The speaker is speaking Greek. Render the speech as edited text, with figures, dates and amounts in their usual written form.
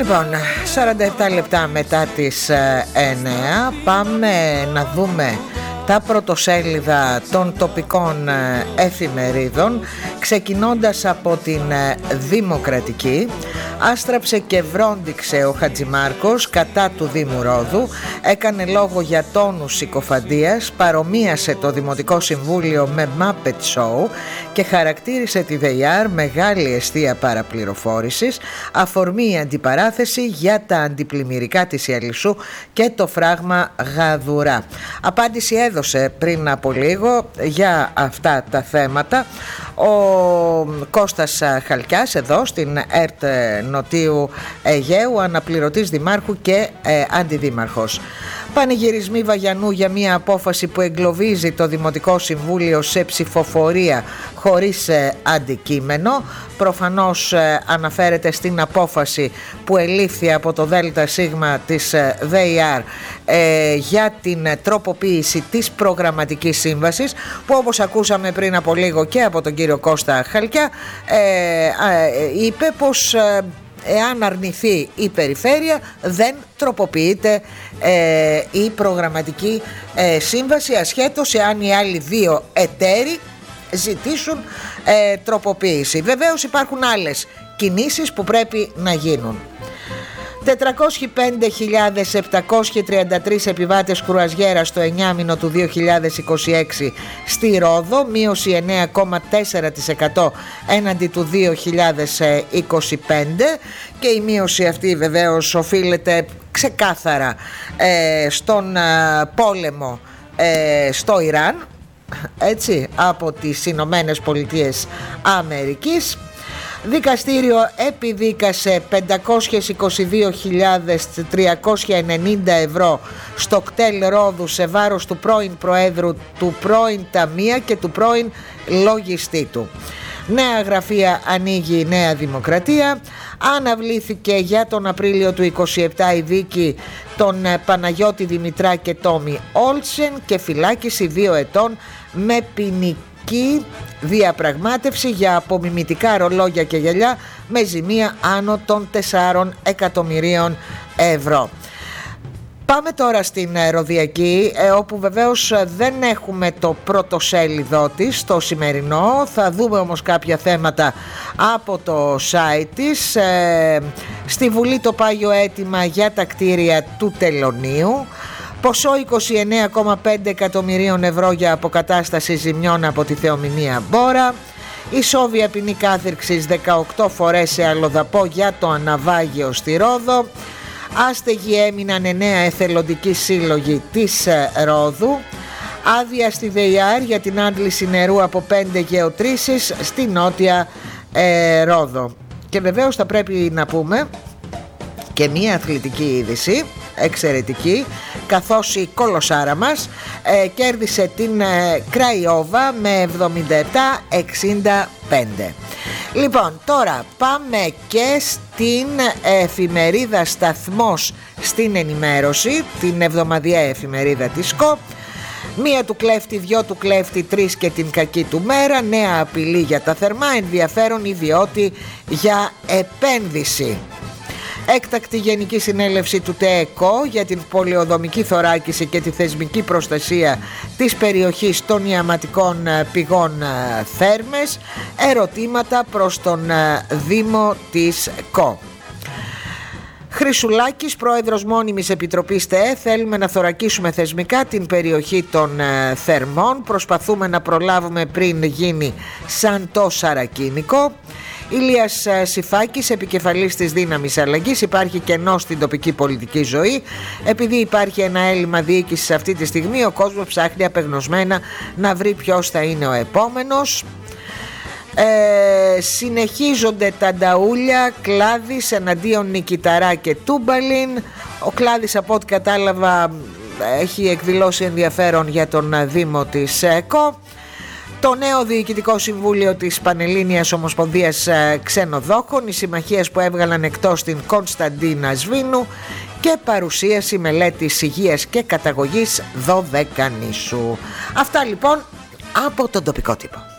Λοιπόν, 47 λεπτά μετά τις 9 πάμε να δούμε τα πρωτοσέλιδα των τοπικών εφημερίδων, ξεκινώντας από την Δημοκρατική. Άστραψε και βρόντιξε ο Χατζημάρκος κατά του Δήμου Ρόδου, έκανε λόγο για τόνους συκοφαντίας, παρομοίασε το Δημοτικό Συμβούλιο με Muppet Show και χαρακτήρισε τη ΔΕΙΑΡ μεγάλη εστία παραπληροφόρησης, αφορμή αντιπαράθεση για τα αντιπλημμυρικά της Ιαλισσού και το φράγμα Γαδουρά. Απάντηση έδωσε πριν από λίγο για αυτά τα θέματα ο Κώστας Χαλκιάς εδώ στην ΕΡΤ Νοτίου Αιγαίου, αναπληρωτής δημάρχου και αντιδήμαρχος. Πανηγυρισμοί Βαγιανού για μια απόφαση που εγκλωβίζει το Δημοτικό Συμβούλιο σε ψηφοφορία χωρίς αντικείμενο. Προφανώς αναφέρεται στην απόφαση που ελήφθη από το ΔΣ της ΔΕΙΑΡ για την τροποποίηση της προγραμματικής σύμβασης, που όπως ακούσαμε πριν από λίγο και από τον κύριο Κώστα Χαλκιά, είπε πως εάν αρνηθεί η περιφέρεια δεν τροποποιείται η προγραμματική σύμβαση, ασχέτως εάν οι άλλοι δύο εταίροι ζητήσουν τροποποίηση. Βεβαίως υπάρχουν άλλες κινήσεις που πρέπει να γίνουν. 405.733 επιβάτες κρουαζιέρα στο 9μηνο του 2026 στη Ρόδο, μείωση 9,4% έναντι του 2025, και η μείωση αυτή βεβαίως οφείλεται ξεκάθαρα στον πόλεμο στο Ιράν, έτσι, από τις Ηνωμένες Πολιτείες Αμερικής. Δικαστήριο επιδίκασε 522.390 ευρώ στο κτέλ Ρόδου σε βάρος του πρώην Προέδρου, του πρώην Ταμεία και του πρώην λογιστή του. Νέα γραφεία ανοίγει η Νέα Δημοκρατία. Αναβλήθηκε για τον Απρίλιο του 27 η δίκη των Παναγιώτη Δημητρά και Τόμι Όλσεν και φυλάκιση 2 ετών με ποινική διαπραγμάτευση για απομιμητικά ρολόγια και γυαλιά με ζημία άνω των 4 εκατομμυρίων ευρώ. Πάμε τώρα στην Ροδιακή, όπου βεβαίως δεν έχουμε το πρωτοσέλιδό της το σημερινό. Θα δούμε όμως κάποια θέματα από το site της. Στη Βουλή το πάγιο αίτημα για τα κτίρια του Τελωνείου. Ποσό 29,5 εκατομμυρίων ευρώ για αποκατάσταση ζημιών από τη θεομηνία Μπόρα. Ισόβια ποινή κάθυρξης 18 φορές σε αλλοδαπό για το αναβάγιο στη Ρόδο. Άστεγοι έμειναν 9 εθελοντικοί σύλλογοι της Ρόδου. Άδεια στη ΔΕΙΑΡ για την άντληση νερού από 5 γεωτρήσεις στη Νότια Ρόδο. Και βεβαίως θα πρέπει να πούμε και μια αθλητική είδηση εξαιρετική, καθώς η κολοσάρα μας κέρδισε την Κραϊόβα με 77-65. Λοιπόν, τώρα πάμε και στην εφημερίδα Σταθμός στην Ενημέρωση, την εβδομαδιαία εφημερίδα της ΣΚΟ. Μία του κλέφτη, δυο του κλέφτη, 3 και την κακή του μέρα. Νέα απειλή για τα θερμά, ενδιαφέρον ιδιώτη για επένδυση. Έκτακτη Γενική Συνέλευση του ΤΕΚΟ για την πολεοδομική θωράκιση και τη θεσμική προστασία της περιοχής των ιαματικών πηγών Θέρμες. Ερωτήματα προς τον Δήμο της ΚΟ. Χρυσουλάκης, πρόεδρος μόνιμης επιτροπής ΤΕΕ. Θέλουμε να θωρακίσουμε θεσμικά την περιοχή των Θερμών. Προσπαθούμε να προλάβουμε πριν γίνει σαν το Σαρακίνικο. Ηλίας Σιφάκης, επικεφαλής της Δύναμης Αλλαγής. Υπάρχει κενό στην τοπική πολιτική ζωή. Επειδή υπάρχει ένα έλλειμμα διοίκησης αυτή τη στιγμή, ο κόσμος ψάχνει απεγνωσμένα να βρει ποιος θα είναι ο επόμενος. Συνεχίζονται τα νταούλια. Κλάδης εναντίον Νικηταρά και Τούμπαλιν. Ο Κλάδης, από ό,τι κατάλαβα, έχει εκδηλώσει ενδιαφέρον για τον Δήμο της ΕΚΟ. Το νέο Διοικητικό Συμβούλιο της Πανελλήνιας Ομοσπονδίας Ξενοδόχων, οι συμμαχίες που έβγαλαν εκτός την Κωνσταντίνα Σβήνου και παρουσίαση μελέτης υγείας και καταγωγής 12 νήσου. Αυτά λοιπόν από τον τοπικό τύπο.